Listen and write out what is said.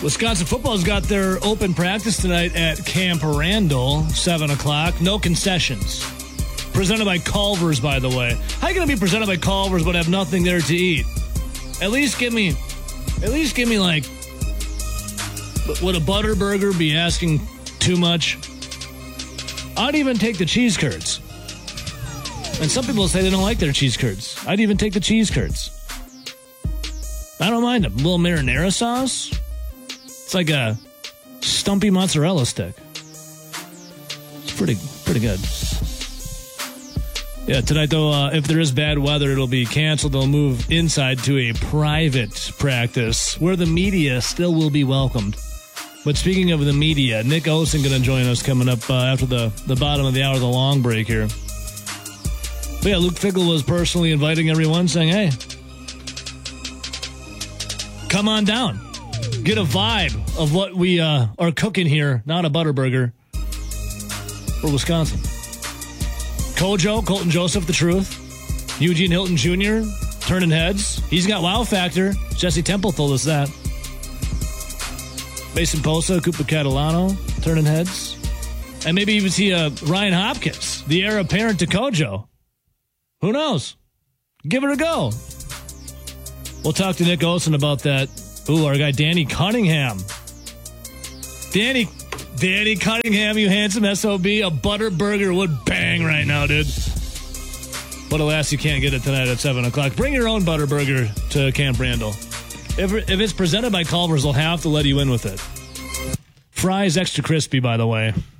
Wisconsin football's got their open practice tonight at Camp Randall, 7 o'clock. No concessions. Presented by Culver's, by the way. How you going to be presented by Culver's but have nothing there to eat? At least give me like, would a butter burger be asking too much? I'd even take the cheese curds. And some people say they don't like their cheese curds. I'd even take the cheese curds. I don't mind them. A little marinara sauce. It's like a stumpy mozzarella stick. It's pretty good. Yeah, tonight, though, if there is bad weather, it'll be canceled. They'll move inside to a private practice where the media still will be welcomed. But speaking of the media, Nick Olson going to join us coming up after the bottom of the hour, the long break here. But yeah, Luke Fickell was personally inviting everyone, saying, hey, come on down. Get a vibe of what we are cooking here, not a butter burger, for Wisconsin. Kojo, Colton Joseph, the truth. Eugene Hilton Jr., turning heads. He's got wow factor. Jesse Temple told us that. Mason Posa, Cooper Catalano, turning heads. And maybe even see Ryan Hopkins, the heir apparent to Kojo. Who knows? Give it a go. We'll talk to Nick Olson about that. Ooh, our guy Danny Cunningham. Danny Cunningham, you handsome SOB. A butter burger would bang right now, dude. But alas, you can't get it tonight at 7 o'clock. Bring your own butter burger to Camp Randall. If it's presented by Culver's, they'll have to let you in with it. Fries extra crispy, by the way.